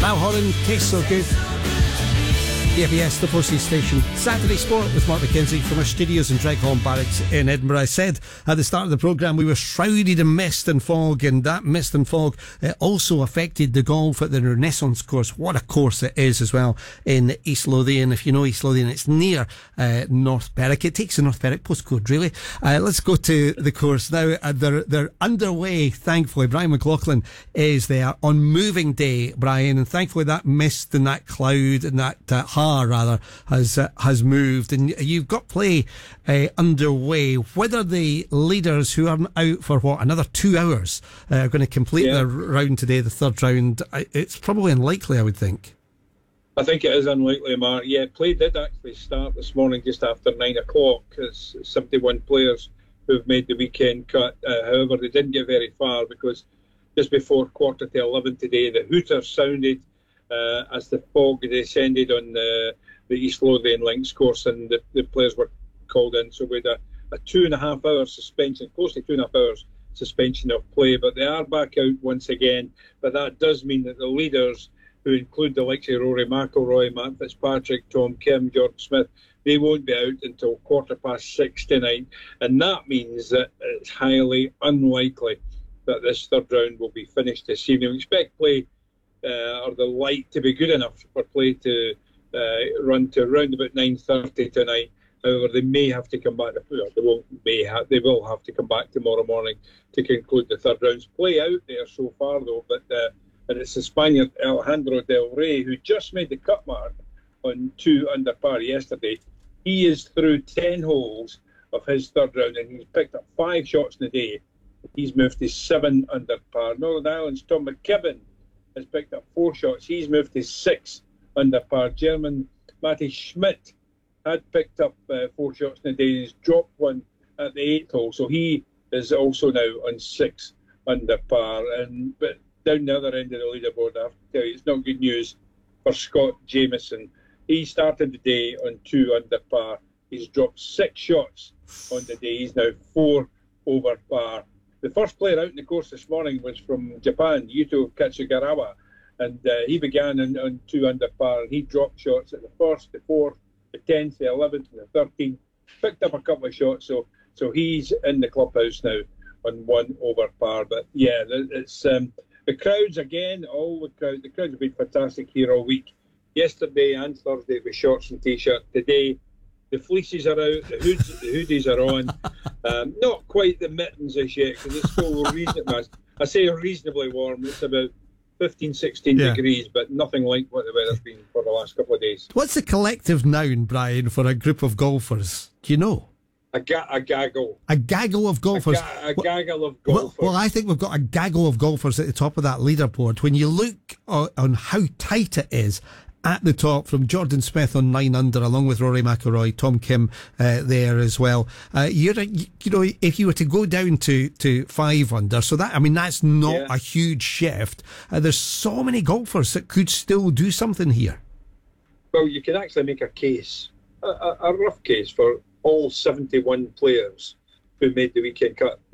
Niall Horan, Taste So Good. ABS, the Forces Station. Saturday Sport with Mark McKenzie from our studios in Dreghorn Barracks in Edinburgh. I said at the start of the programme we were shrouded in mist and fog, and that mist and fog also affected the golf at the Renaissance course. What a course it is as well in East Lothian. If you know East Lothian, it's near North Berwick. It takes the North Berwick postcode, really. Let's go to the course now. They're underway, thankfully. Brian McLaughlin is there on moving day, Brian, and thankfully that mist and that cloud and that has moved, and you've got play underway. Whether the leaders who are out for another 2 hours are going to complete their round today, the third round, it's probably unlikely, I would think. I think it is unlikely, Mark. Yeah, play did actually start this morning just after 9 o'clock. It's 71 players who've made the weekend cut. However, they didn't get very far because just before 11:15 today, the hooter sounded as the fog descended on the East Lothian Links course, and the players were called in. So we had a 2.5 hour suspension, close to 2.5 hours suspension of play, but they are back out once again. But that does mean that the leaders, who include the likes of Rory McIlroy, Matt Fitzpatrick, Tom Kim, Jordan Smith, they won't be out until 6:15 tonight, and that means that it's highly unlikely that this third round will be finished this evening. We expect play or the light to be good enough for play to run to around about 9:30 tonight. However, they may have to come back. They will have to come back tomorrow morning to conclude the third rounds. Play out there so far though, but and it's the Spaniard Alejandro Del Rey who just made the cut mark on 2 under par yesterday. He is through 10 holes of his third round, and he's picked up 5 shots in the day. He's moved to 7 under par. Northern Ireland's Tom McKibben has picked up 4 shots. He's moved to 6 under par. German Matti Schmidt had picked up 4 shots in a day. He's dropped one at the 8th hole, so he is also now on 6 under par. But down the other end of the leaderboard, I have to tell you, it's not good news for Scott Jamieson. He started the day on 2 under par. He's dropped 6 shots on the day. He's now 4 over par. The first player out in the course this morning was from Japan, Yuto Katsugarawa, and he began on 2 under par, and he dropped shots at the 1st, the 4th, the 10th, the 11th, and the 13th. Picked up a couple of shots, so he's in the clubhouse now on 1 over par. But yeah, it's the crowds again. The crowds have been fantastic here all week. Yesterday and Thursday it was shorts and t-shirt. Today the fleeces are out, the hoodies are on. Not quite the mittens as yet because it's still reasonably warm. It's about 15, 16 degrees, but nothing like what the weather's been for the last couple of days. What's the collective noun, Brian, for a group of golfers? Do you know? A gaggle. A gaggle of golfers. A gaggle of golfers. Well, I think we've got a gaggle of golfers at the top of that leaderboard. When you look on how tight it is at the top, from Jordan Smith on 9 under, along with Rory McIlroy, Tom Kim there as well. If you were to go down to 5 under, so that's not a huge shift. There's so many golfers that could still do something here. Well, you can actually make a case, a rough case for all 71 players who made the weekend cut.